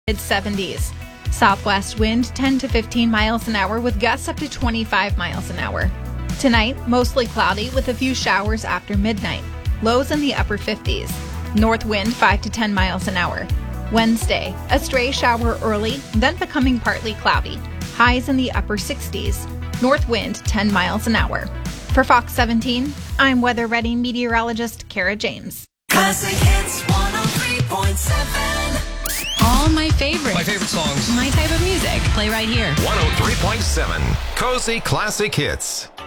mid-70s. Southwest wind 10 to 15 miles an hour with gusts up to 25 miles an hour. Tonight, mostly cloudy with a few showers after midnight. Lows in the upper 50s. North wind 5 to 10 miles an hour. Wednesday, a stray shower early, then becoming partly cloudy. Highs in the upper 60s. North wind 10 miles an hour. For Fox 17, I'm Weather Ready meteorologist Kara James. Classic Hits 103.7. All my favorites. My favorite songs. My type of music. Play right here. 103.7 Cozy Classic Hits.